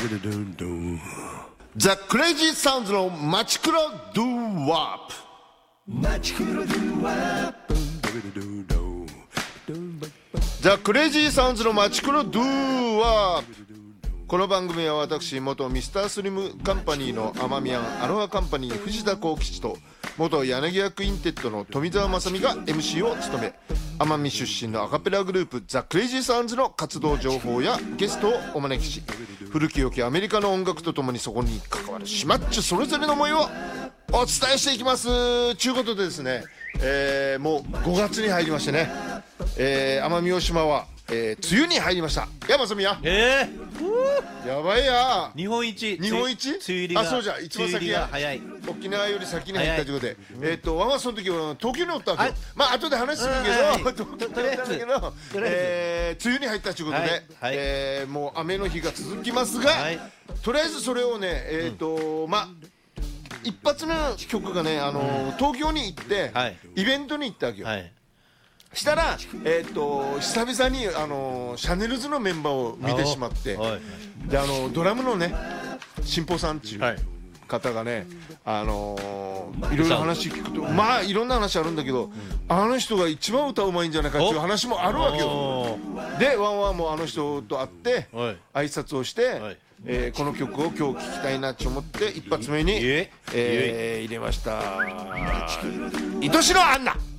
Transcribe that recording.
ザ・クレイジーサウンズのマチクロドゥワープ。ザ・クレイジーサウンズのマチクロドゥワープ。この番組は私元ミスタースリムカンパニーのアマミヤンアロハカンパニー藤田幸吉と元柳屋クインテッドの富澤正美が MC を務め、奄美出身のアカペラグループザ・クレイジーサウンズの活動情報やゲストをお招きし、古き良きアメリカの音楽とともにそこに関わるシマッチュそれぞれの思いをお伝えしていきます。ということでですね、もう5月に入りましてね、奄美大島は、梅雨に入りました。山さみや、やばいや、 日本一梅雨入りが、あ、そうじゃ、一番先や、 早い、 沖縄より先に入ったということで、ワンはその時は東京におったわけよ。まあ後で話するけど、東京におったんだけど、梅雨に入ったということで、もう雨の日が続きますが、とりあえずそれをね、まあ一発目の曲がね、東京に行って、イベントに行ったわけよ。したら、久々にシャネルズのメンバーを見てしまって、でドラムのね新保さんっていう方がね、いろいろ話聞くと、まあいろんな話あるんだけど、あの人が一番歌うまいんじゃないかっていう話もあるわけよ。でワンワンもあの人と会って挨拶をして、この曲を今日聴きたいなと思って一発目に、入れました。愛しのアンナ。